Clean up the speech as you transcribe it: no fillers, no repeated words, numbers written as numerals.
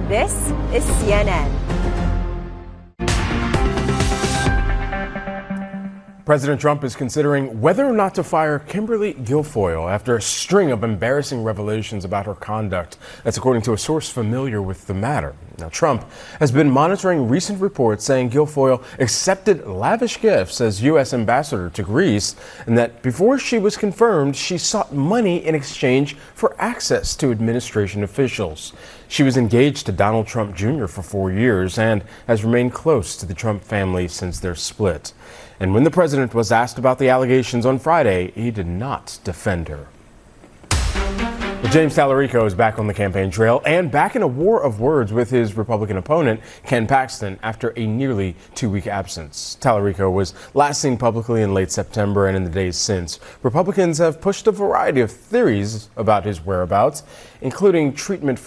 This is CNN. President Trump is considering whether or not to fire Kimberly Guilfoyle after a string of embarrassing revelations about her conduct. That's according to a source familiar with the matter. Now, Trump has been monitoring recent reports saying Guilfoyle accepted lavish gifts as U.S. ambassador to Greece, and that before she was confirmed, she sought money in exchange for access to administration officials. She was engaged to Donald Trump Jr. for 4 years and has remained close to the Trump family since their split. And when the president was asked about the allegations on Friday, he did not defend her. Well, James Tallarico is back on the campaign trail and back in a war of words with his Republican opponent, Ken Paxton, after a nearly 2-week absence. Tallarico was last seen publicly in late September, and in the days since, Republicans have pushed a variety of theories about his whereabouts, including treatment for